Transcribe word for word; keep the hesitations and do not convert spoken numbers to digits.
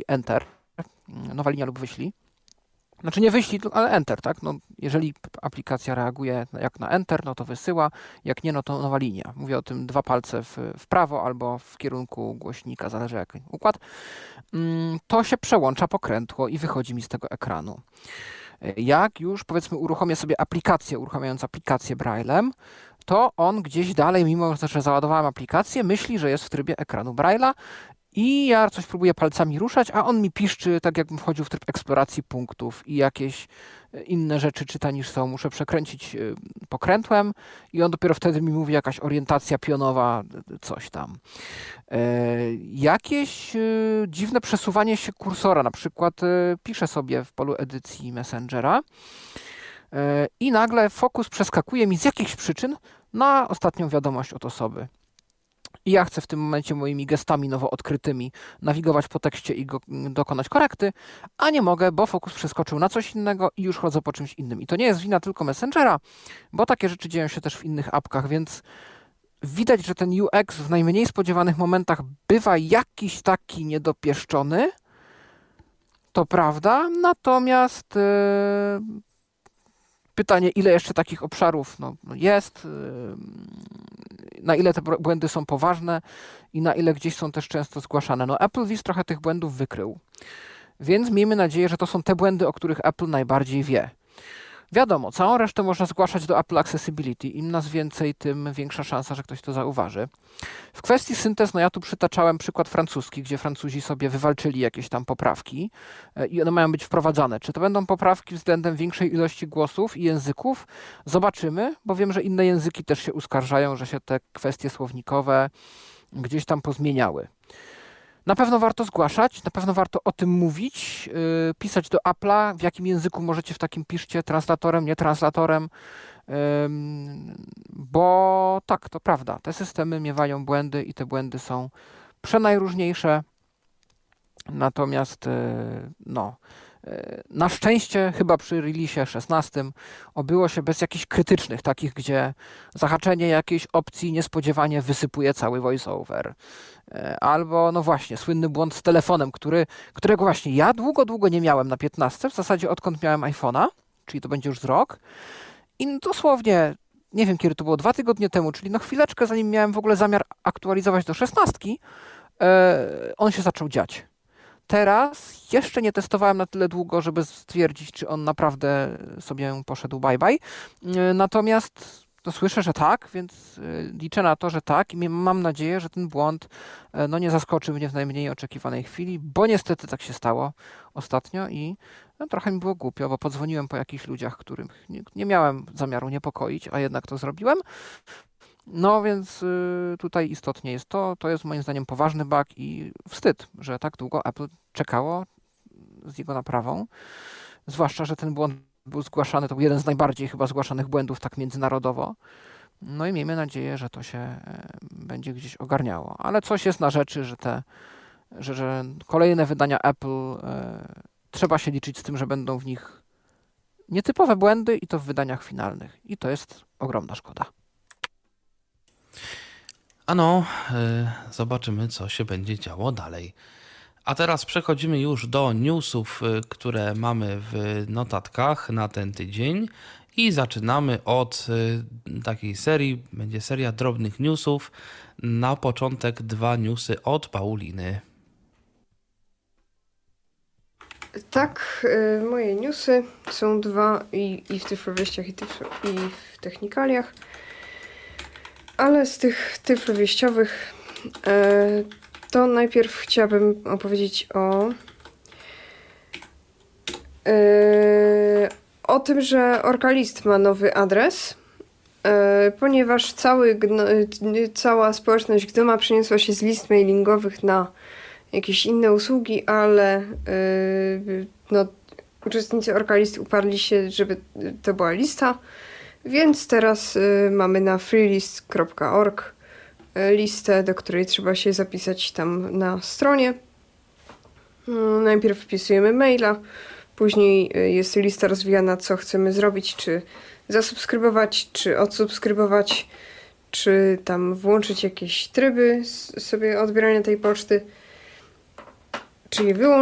czyli Enter, nowa linia lub wyślij. Znaczy nie wyślij, ale Enter, tak? No, jeżeli aplikacja reaguje jak na Enter, no to wysyła, jak nie, no to nowa linia. Mówię o tym dwa palce w, w prawo albo w kierunku głośnika, zależy jaki układ. To się przełącza pokrętło i wychodzi mi z tego ekranu. Jak już, powiedzmy, uruchomię sobie aplikację, uruchamiając aplikację Braille'em, to on gdzieś dalej, mimo że załadowałem aplikację, myśli, że jest w trybie ekranu Braille'a i ja coś próbuję palcami ruszać, a on mi piszczy, tak jakbym wchodził w tryb eksploracji punktów i jakieś inne rzeczy czyta niż są. Muszę przekręcić pokrętłem i on dopiero wtedy mi mówi jakaś orientacja pionowa, coś tam. E, jakieś e, dziwne przesuwanie się kursora, na przykład e, piszę sobie w polu edycji Messengera e, i nagle fokus przeskakuje mi z jakichś przyczyn na ostatnią wiadomość od osoby. I ja chcę w tym momencie moimi gestami nowo odkrytymi nawigować po tekście i go dokonać korekty, a nie mogę, bo fokus przeskoczył na coś innego i już chodzę po czymś innym. I to nie jest wina tylko Messengera, bo takie rzeczy dzieją się też w innych apkach, więc widać, że ten U X w najmniej spodziewanych momentach bywa jakiś taki niedopieszczony, to prawda, natomiast yy, pytanie, ile jeszcze takich obszarów no, jest, yy, na ile te błędy są poważne i na ile gdzieś są też często zgłaszane. No AppleWiz trochę tych błędów wykrył, więc miejmy nadzieję, że to są te błędy, o których Apple najbardziej wie. Wiadomo, całą resztę można zgłaszać do Apple Accessibility. Im nas więcej, tym większa szansa, że ktoś to zauważy. W kwestii syntez, no ja tu przytaczałem przykład francuski, gdzie Francuzi sobie wywalczyli jakieś tam poprawki i one mają być wprowadzane. Czy to będą poprawki względem większej ilości głosów i języków? Zobaczymy, bo wiem, że inne języki też się uskarżają, że się te kwestie słownikowe gdzieś tam pozmieniały. Na pewno warto zgłaszać, na pewno warto o tym mówić, yy, pisać do Apple'a, w jakim języku możecie w takim piszcie, translatorem, nie translatorem, yy, bo tak, to prawda, te systemy miewają błędy i te błędy są przenajróżniejsze, natomiast yy, no, yy, na szczęście chyba przy releasie szesnastym obyło się bez jakichś krytycznych, takich, gdzie zahaczenie jakiejś opcji niespodziewanie wysypuje cały voiceover. Albo, no właśnie, słynny błąd z telefonem, który, którego właśnie ja długo, długo nie miałem na piętnastce, w zasadzie odkąd miałem iPhone'a, czyli to będzie już z rok. I dosłownie, nie wiem kiedy to było, dwa tygodnie temu, czyli no chwileczkę zanim miałem w ogóle zamiar aktualizować do szesnastki, e, on się zaczął dziać. Teraz jeszcze nie testowałem na tyle długo, żeby stwierdzić, czy on naprawdę sobie poszedł bye-bye. E, natomiast to słyszę, że tak, więc liczę na to, że tak i mam nadzieję, że ten błąd no, nie zaskoczy mnie w najmniej oczekiwanej chwili, bo niestety tak się stało ostatnio i no, trochę mi było głupio, bo podzwoniłem po jakichś ludziach, których nie, nie miałem zamiaru niepokoić, a jednak to zrobiłem. No więc y, tutaj istotnie jest to, to jest moim zdaniem poważny bug i wstyd, że tak długo Apple czekało z jego naprawą, zwłaszcza, że ten błąd był zgłaszany, to był jeden z najbardziej chyba zgłaszanych błędów tak międzynarodowo. No i miejmy nadzieję, że to się e, będzie gdzieś ogarniało. Ale coś jest na rzeczy, że te, że, że kolejne wydania Apple e, trzeba się liczyć z tym, że będą w nich nietypowe błędy i to w wydaniach finalnych. I to jest ogromna szkoda. Ano, y, zobaczymy, co się będzie działo dalej. A teraz przechodzimy już do newsów, które mamy w notatkach na ten tydzień i zaczynamy od takiej serii, będzie seria drobnych newsów. Na początek dwa newsy od Pauliny. Tak, y, moje newsy są dwa i, i w tyflowieściach i, tyflo, i w technikaliach, ale z tych tyflowieściowych y, to najpierw chciałabym opowiedzieć o yy, o tym, że Orcalist ma nowy adres, yy, ponieważ cały gno, yy, cała społeczność Gnoma przeniosła się z list mailingowych na jakieś inne usługi, ale yy, no, uczestnicy Orcalist uparli się, żeby to była lista, więc teraz yy, mamy na freelist kropka org listę, do której trzeba się zapisać tam na stronie. Najpierw wpisujemy maila, później jest lista rozwijana, co chcemy zrobić, czy zasubskrybować, czy odsubskrybować, czy tam włączyć jakieś tryby sobie odbierania tej poczty, czy je wyłączyć.